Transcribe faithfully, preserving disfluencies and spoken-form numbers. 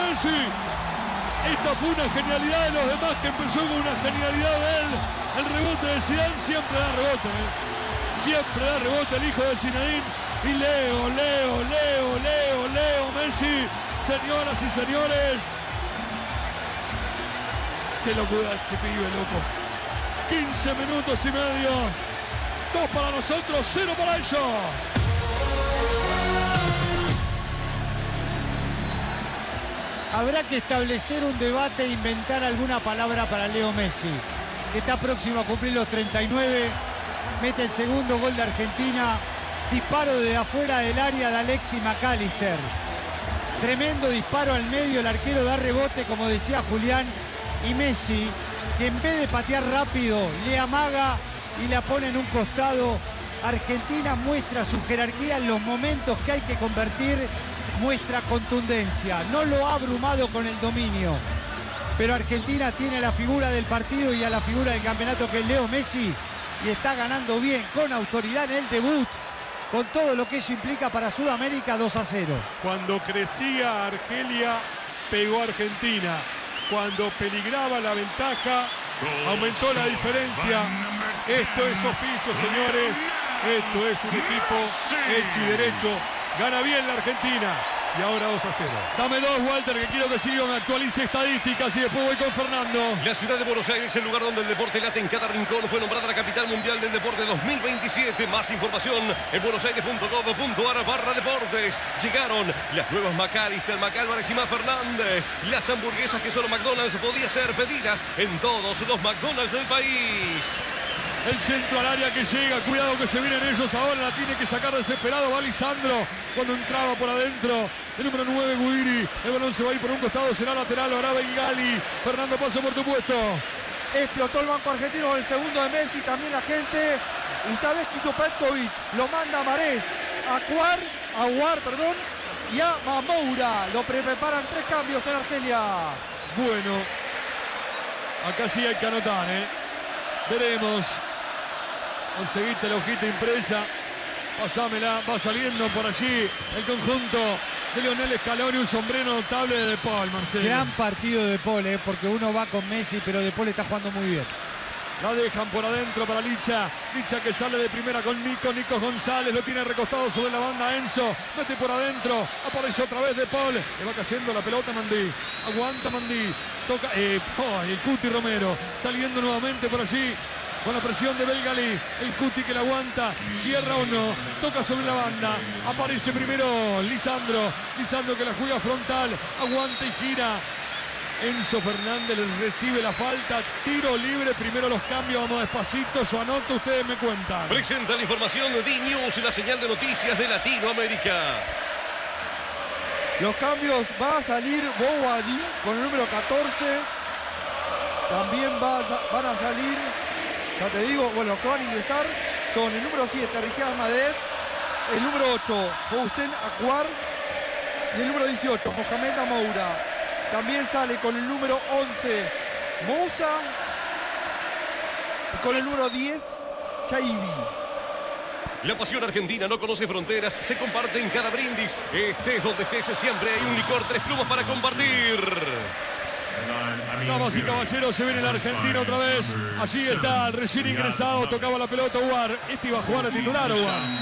Messi. Esta fue una genialidad de los demás que empezó con una genialidad de él. El rebote de Zidane siempre da rebote, ¿eh? Siempre da rebote el hijo de Zinedine. Y Leo, Leo, Leo, Leo, Leo Messi. Señoras y señores. Qué locura este pibe, loco. quince minutos y medio. Dos para nosotros, cero para ellos. Habrá que establecer un debate e inventar alguna palabra para Leo Messi, que está próximo a cumplir los treinta y nueve. Mete el segundo gol de Argentina. Disparo de afuera del área de Alexis McAllister. Tremendo disparo al medio. El arquero da rebote, como decía Julián. Y Messi, que en vez de patear rápido, le amaga y la pone en un costado. Argentina muestra su jerarquía en los momentos que hay que convertir. Muestra contundencia, no lo ha abrumado con el dominio, pero Argentina tiene a la figura del partido y a la figura del campeonato, que es Leo Messi, y está ganando bien, con autoridad en el debut, con todo lo que eso implica para Sudamérica. Dos a cero. Cuando crecía Argelia, pegó Argentina. Cuando peligraba la ventaja, aumentó la diferencia. Esto es oficio, señores. Esto es un equipo hecho y derecho. Gana bien la Argentina. Y ahora dos a cero. Dame dos, Walter, que quiero que Silvio me actualice estadísticas y después voy con Fernando. La ciudad de Buenos Aires, el lugar donde el deporte late en cada rincón, fue nombrada la capital mundial del deporte dos mil veintisiete. Más información en buenosaires punto gov punto ar barra deportes. Llegaron las nuevas McAllister, McAlvarez y más Fernández. Las hamburguesas que solo McDonald's podía ser pedidas en todos los McDonald's del país. El centro al área que llega, cuidado que se vienen ellos ahora, la tiene que sacar desesperado, va Lisandro, cuando entraba por adentro, el número nueve Guiri, el balón se va a ir por un costado, será lateral, lo hará Bengali. Fernando, pasa por tu puesto. Explotó el banco argentino con el segundo de Messi, también la gente, y sabes que hizo Petkovic, lo manda a Marés, a Cuar, a Guar, perdón, y a Mamoura, lo preparan tres cambios en Argelia. Bueno, acá sí hay que anotar, ¿eh? Veremos. Conseguiste la hojita impresa. Pasámela. Va saliendo por allí el conjunto de Lionel Scaloni. Un sombrero notable de De Paul, Marcelo. Gran partido de De Paul, ¿eh? Porque uno va con Messi, pero De Paul está jugando muy bien. La dejan por adentro para Licha. Licha que sale de primera con Nico. Nico González lo tiene recostado sobre la banda. Enzo mete por adentro. Aparece otra vez De Paul. Le va cayendo la pelota Mandí. Aguanta Mandí. Toca. Eh, oh, el Cuti Romero. Saliendo nuevamente por allí. Con la presión de Belgali. El Cuti que la aguanta. Cierra o no. Toca sobre la banda. Aparece primero Lisandro. Lisandro que la juega frontal. Aguanta y gira. Enzo Fernández recibe la falta, tiro libre, primero los cambios, vamos despacito, yo anoto, ustedes me cuentan. Presenta la información de D-News, la señal de noticias de Latinoamérica. Los cambios, va a salir Boadi con el número catorce, también va a, van a salir, ya te digo, bueno, los que van a ingresar son el número siete, Rigel Amadez, el número ocho, Housen Acuar, y el número dieciocho, Mohamed Amoura. También sale con el número once, Moussa. Y con el número diez, Chaibi. La pasión argentina no conoce fronteras, se comparte en cada brindis. Estés donde estés, siempre hay un licor Tres Plumas para compartir. Damas y caballeros, se viene el argentino otra vez. Allí está el recién ingresado, tocaba la pelota Uar. Este iba a jugar a titular, Uar.